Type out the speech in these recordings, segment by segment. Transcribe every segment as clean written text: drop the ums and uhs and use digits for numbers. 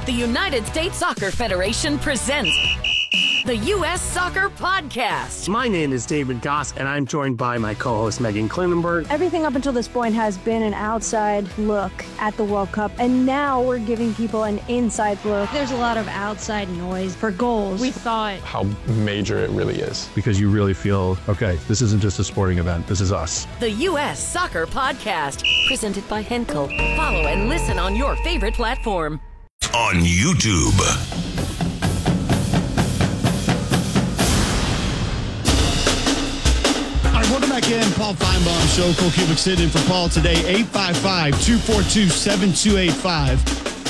The United States Soccer Federation presents the U.S. Soccer Podcast. My name is David Goss, and I'm joined by my co-host Megan Klinenberg. Everything up until this point has been an outside look at the World Cup, and now we're giving people an inside look. There's a lot of outside noise for goals. We thought how major it really is. Because you really feel, okay, this isn't just a sporting event, this is us. The U.S. Soccer Podcast, presented by Henkel. Follow and listen on your favorite platform. On YouTube. Welcome back in, Paul Feinbaum Show. Cole Cubic sitting in for Paul today. 855-242-7285.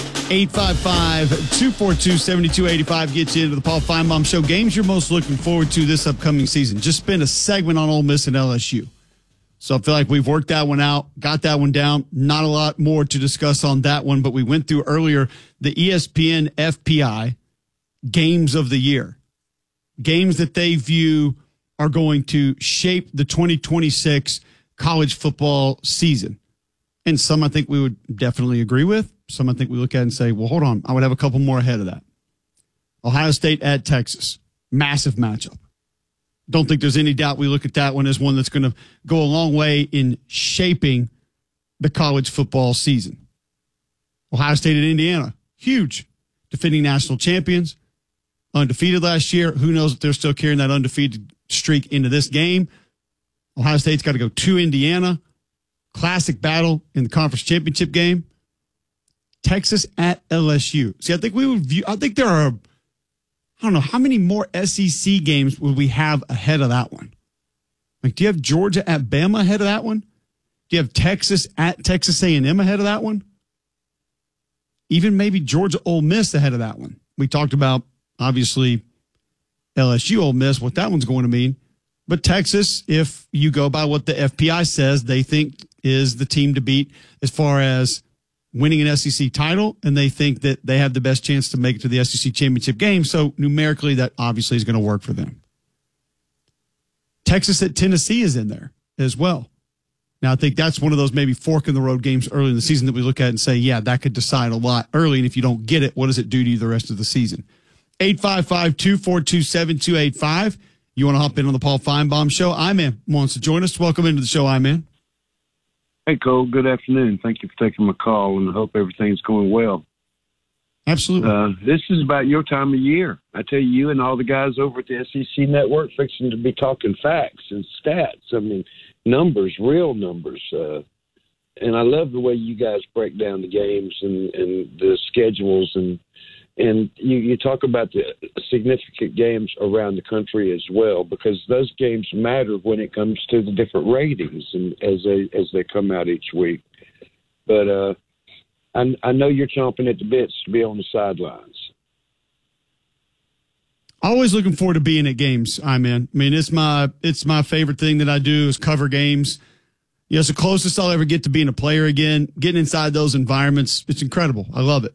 855-242-7285 gets you into the Paul Feinbaum Show. Games you're most looking forward to this upcoming season. Just spent a segment on Ole Miss and LSU. So I feel like we've worked that one out, got that one down. Not a lot more to discuss on that one, but we went through earlier the ESPN FPI Games of the Year. Games that they view are going to shape the 2026 college football season. And some I think we would definitely agree with. Some I think we look at and say, well, hold on, I would have a couple more ahead of that. Ohio State at Texas, massive matchup. Don't think there's any doubt we look at that one as one that's going to go a long way in shaping the college football season. Ohio State at Indiana, huge. Defending national champions, undefeated last year. Who knows if they're still carrying that undefeated streak into this game. Ohio State's got to go to Indiana. Classic battle in the conference championship game. Texas at LSU. See, I think there are, I don't know, how many more SEC games would we have ahead of that one? Like, do you have Georgia at Bama ahead of that one? Do you have Texas at Texas A&M ahead of that one? Even maybe Georgia Ole Miss ahead of that one. We talked about, obviously, LSU Ole Miss, what that one's going to mean. But Texas, if you go by what the FPI says, they think is the team to beat as far as winning an SEC title, and they think that they have the best chance to make it to the SEC championship game. So numerically, that obviously is going to work for them. Texas at Tennessee is in there as well. Now, I think that's one of those maybe fork-in-the-road games early in the season that we look at and say, yeah, that could decide a lot early, and if you don't get it, what does it do to you the rest of the season? 855-242-7285. You want to hop in on the Paul Feinbaum Show? I-Man wants to join us. Welcome into the show, I-Man. Hey, Cole. Good afternoon. Thank you for taking my call, and I hope everything's going well. Absolutely. This is about your time of year. I tell you and all the guys over at the SEC Network fixing to be talking facts and stats. I mean, numbers, real numbers. And I love the way you guys break down the games and the schedules and you talk about the significant games around the country as well, because those games matter when it comes to the different ratings and as they come out each week. But I know you're chomping at the bits to be on the sidelines. Always looking forward to being at games, I-Man. I mean, it's my favorite thing that I do is cover games. You know, it's the closest I'll ever get to being a player again. Getting inside those environments, it's incredible. I love it.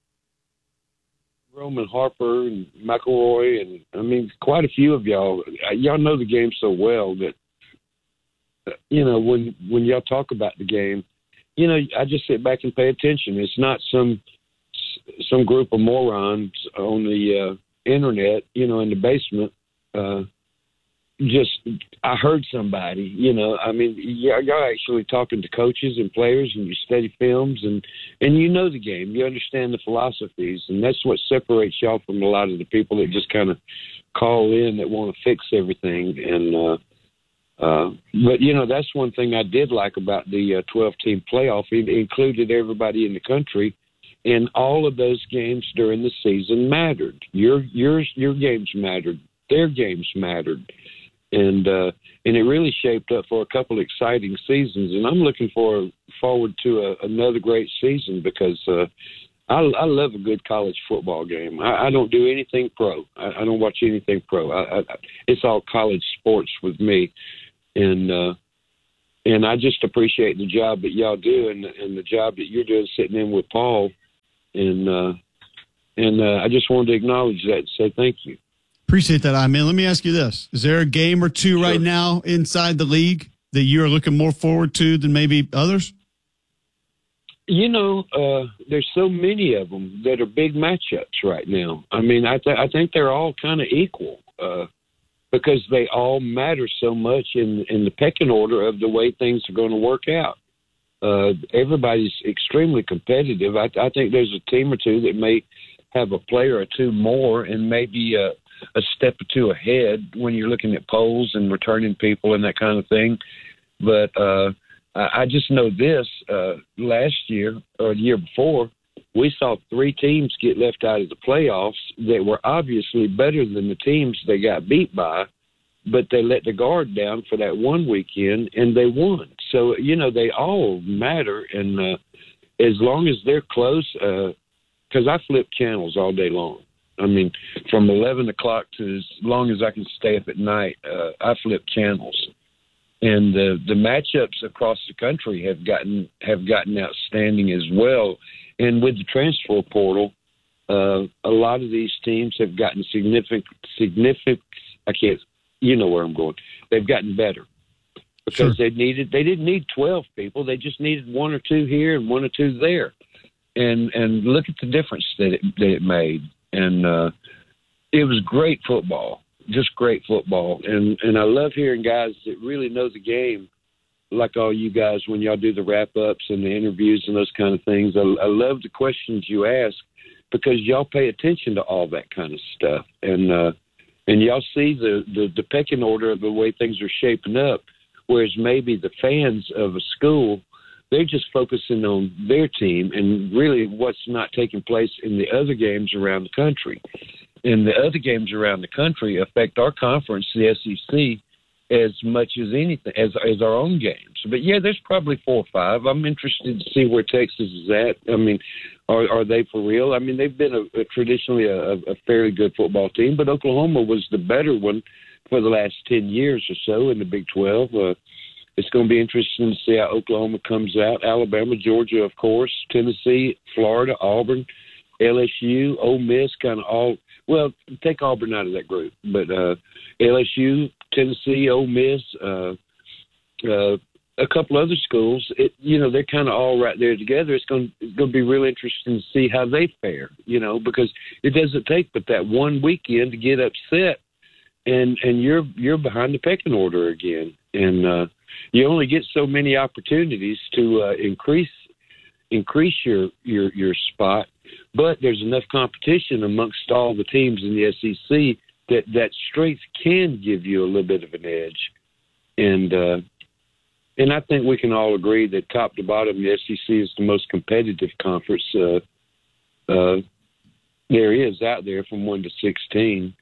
Roman Harper and McElroy, and I mean, quite a few of y'all know the game so well that, you know, when y'all talk about the game, you know, I just sit back and pay attention. It's not some group of morons on the internet, you know, in the basement. I heard somebody, you know, I mean, y'all actually talking to coaches and players, and you study films, and you know the game. You understand the philosophies, and that's what separates y'all from a lot of the people that just kind of call in that want to fix everything. And but, you know, that's one thing I did like about the 12-team playoff. It included everybody in the country, and all of those games during the season mattered. Your games mattered. Their games mattered. And it really shaped up for a couple exciting seasons. And I'm looking forward to another great season because I love a good college football game. I don't do anything pro. I don't watch anything pro. It's all college sports with me. And I just appreciate the job that y'all do and the job that you're doing sitting in with Paul. And I just wanted to acknowledge that and say thank you. Appreciate that, I-Man. Let me ask you this. Is there a game or two right now inside the league that you're looking more forward to than maybe others? There's so many of them that are big matchups right now. I mean, I think they're all kind of equal because they all matter so much in the pecking order of the way things are going to work out. Everybody's extremely competitive. I think there's a team or two that may have a player or two more and maybe a step or two ahead when you're looking at polls and returning people and that kind of thing. But I just know this, last year or the year before, we saw 3 teams get left out of the playoffs that were obviously better than the teams they got beat by, but they let the guard down for that one weekend, and they won. So, they all matter, and as long as they're close, because I flip channels all day long. I mean, from 11 o'clock to as long as I can stay up at night, I flip channels. And the matchups across the country have gotten outstanding as well. And with the transfer portal, a lot of these teams have gotten significant. You know where I'm going. They've gotten better because they didn't need 12 people. They just needed 1 or 2 here and 1 or 2 there. And look at the difference that it made. And it was great football. Just great football. And I love hearing guys that really know the game, like all you guys when y'all do the wrap-ups and the interviews and those kind of things. I love the questions you ask because y'all pay attention to all that kind of stuff. And y'all see the pecking order of the way things are shaping up, whereas maybe the fans of a school, they're just focusing on their team and really what's not taking place in the other games around the country. And the other games around the country affect our conference, the SEC, as much as anything, as our own games. But, yeah, there's probably 4 or 5. I'm interested to see where Texas is at. I mean, are they for real? I mean, they've been traditionally a fairly good football team, but Oklahoma was the better one for the last 10 years or so in the Big 12. It's going to be interesting to see how Oklahoma comes out. Alabama, Georgia, of course, Tennessee, Florida, Auburn, LSU, Ole Miss, kind of all. Well, take Auburn out of that group, but LSU, Tennessee, Ole Miss, a couple other schools. They're kind of all right there together. It's going to be real interesting to see how they fare. Because it doesn't take but that one weekend to get upset, and you're behind the pecking order again, and you only get so many opportunities to increase your spot. But there's enough competition amongst all the teams in the SEC that strength can give you a little bit of an edge. And I think we can all agree that top to bottom, the SEC is the most competitive conference there is out there from 1 to 16.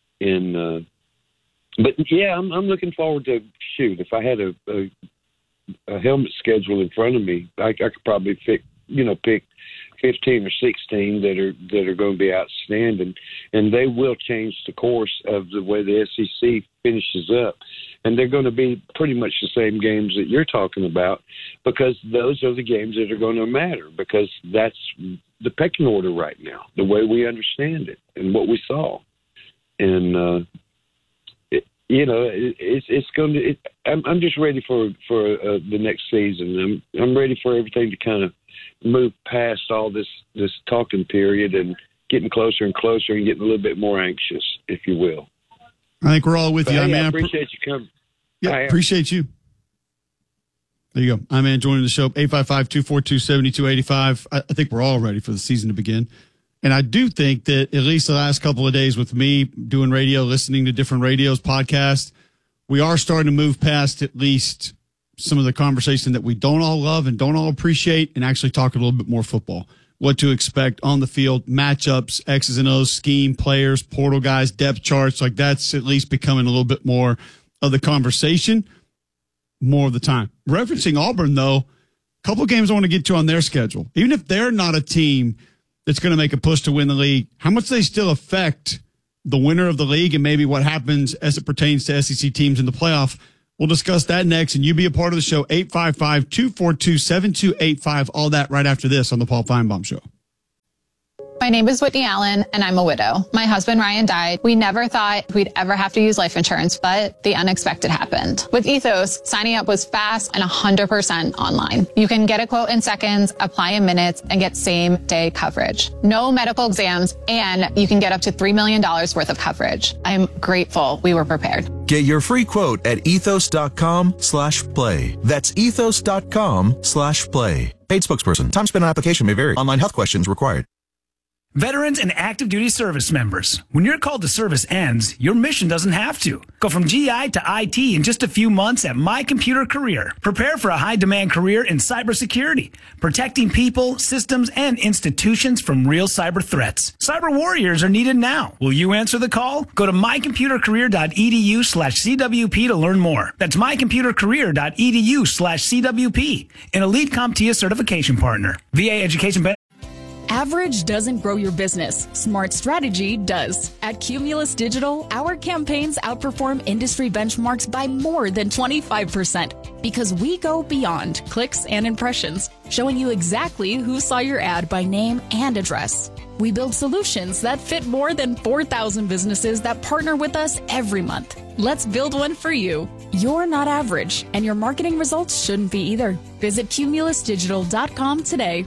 But yeah, I'm looking forward to if I had a helmet schedule in front of me, I could probably pick 15 or 16 that are going to be outstanding, and they will change the course of the way the SEC finishes up. And they're going to be pretty much the same games that you're talking about, because those are the games that are going to matter, because that's the pecking order right now, the way we understand it and what we saw. And it's going to. I'm just ready for the next season. I'm ready for everything to kind of move past all this talking period and getting closer and closer and getting a little bit more anxious, if you will. I think we're all with you. I appreciate you coming. Yeah, appreciate you. There you go. I'm joining the show, 855-242-7285. I think we're all ready for the season to begin. And I do think that at least the last couple of days with me doing radio, listening to different radios, podcasts, we are starting to move past at least some of the conversation that we don't all love and don't all appreciate, and actually talk a little bit more football. What to expect on the field, matchups, X's and O's, scheme, players, portal guys, depth charts. Like, that's at least becoming a little bit more of the conversation more of the time. Referencing Auburn, though, a couple of games I want to get to on their schedule. Even if they're not a team that's going to make a push to win the league, how much they still affect the winner of the league and maybe what happens as it pertains to SEC teams in the playoff. We'll discuss that next, and you be a part of the show, 855-242-7285, all that right after this on the Paul Feinbaum Show. My name is Whitney Allen, and I'm a widow. My husband, Ryan, died. We never thought we'd ever have to use life insurance, but the unexpected happened. With Ethos, signing up was fast and 100% online. You can get a quote in seconds, apply in minutes, and get same-day coverage. No medical exams, and you can get up to $3 million worth of coverage. I'm grateful we were prepared. Get your free quote at ethos.com/play. That's ethos.com/play. Paid spokesperson. Time spent on application may vary. Online health questions required. Veterans and active duty service members. When your call to service ends, your mission doesn't have to. Go from GI to IT in just a few months at My Computer Career. Prepare for a high-demand career in cybersecurity, protecting people, systems, and institutions from real cyber threats. Cyber warriors are needed now. Will you answer the call? Go to mycomputercareer.edu/CWP to learn more. That's mycomputercareer.edu/CWP, an elite CompTIA certification partner. VA Education Benefits. Average doesn't grow your business. Smart strategy does. At Cumulus Digital, our campaigns outperform industry benchmarks by more than 25% because we go beyond clicks and impressions, showing you exactly who saw your ad by name and address. We build solutions that fit more than 4,000 businesses that partner with us every month. Let's build one for you. You're not average, and your marketing results shouldn't be either. Visit cumulusdigital.com today.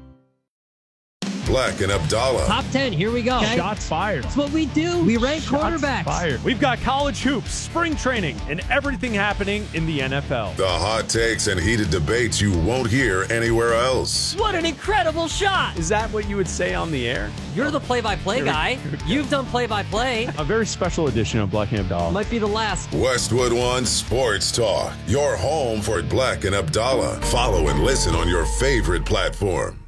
Black and Abdallah. Top 10, here we go. Okay. Shots fired. That's what we do. We rank quarterbacks. Fired. We've got college hoops, spring training, and everything happening in the NFL. The hot takes and heated debates you won't hear anywhere else. What an incredible shot. Is that what you would say on the air? You're the play-by-play guy. You've done play-by-play. A very special edition of Black and Abdallah. Might be the last. Westwood One Sports Talk. Your home for Black and Abdallah. Follow and listen on your favorite platform.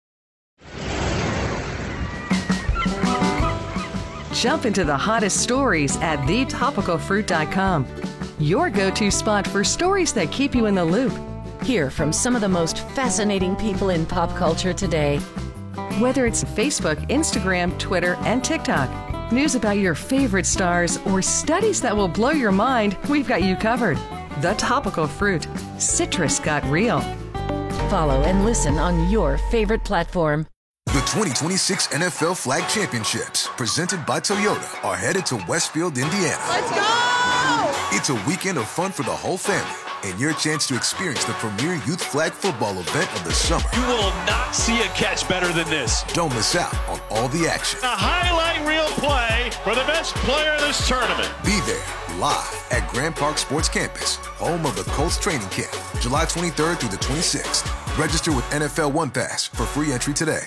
Jump into the hottest stories at thetopicalfruit.com. Your go-to spot for stories that keep you in the loop. Hear from some of the most fascinating people in pop culture today. Whether it's Facebook, Instagram, Twitter, and TikTok, news about your favorite stars, or studies that will blow your mind, we've got you covered. The Topical Fruit. Citrus got real. Follow and listen on your favorite platform. The 2026 NFL Flag Championships, presented by Toyota, are headed to Westfield, Indiana. Let's go! It's a weekend of fun for the whole family and your chance to experience the premier youth flag football event of the summer. You will not see a catch better than this. Don't miss out on all the action. A highlight reel play for the best player in this tournament. Be there live at Grand Park Sports Campus, home of the Colts training camp, July 23rd through the 26th. Register with NFL One Pass for free entry today.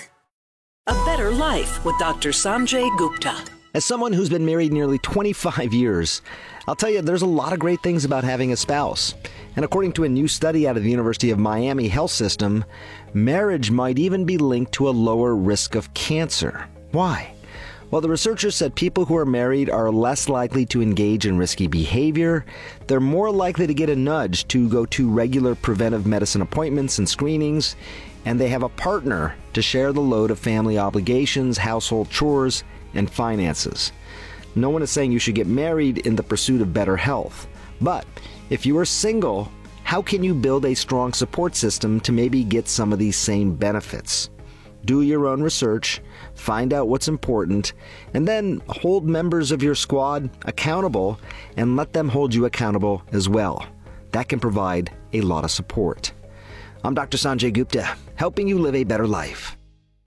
A Better Life with Dr. Sanjay Gupta. As someone who's been married nearly 25 years, I'll tell you there's a lot of great things about having a spouse. And according to a new study out of the University of Miami Health System, marriage might even be linked to a lower risk of cancer. Why? Well, the researchers said people who are married are less likely to engage in risky behavior. They're more likely to get a nudge to go to regular preventive medicine appointments and screenings. And they have a partner to share the load of family obligations, household chores, and finances. No one is saying you should get married in the pursuit of better health. But if you are single, how can you build a strong support system to maybe get some of these same benefits? Do your own research, find out what's important, and then hold members of your squad accountable and let them hold you accountable as well. That can provide a lot of support. I'm Dr. Sanjay Gupta, helping you live a better life.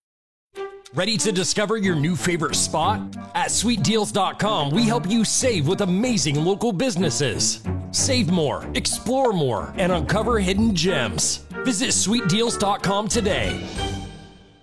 Ready to discover your new favorite spot? At sweetdeals.com, we help you save with amazing local businesses. Save more, explore more, and uncover hidden gems. Visit sweetdeals.com today.